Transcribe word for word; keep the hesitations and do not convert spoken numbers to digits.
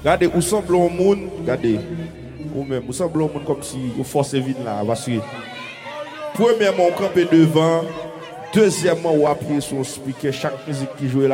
Regardez, où semble au monde, regardez, ou même, où semble au monde comme si vous forcez vite là, parce que, premièrement, on campe devant, deuxièmement, on appuie sur le speaker, chaque musique qui joue là.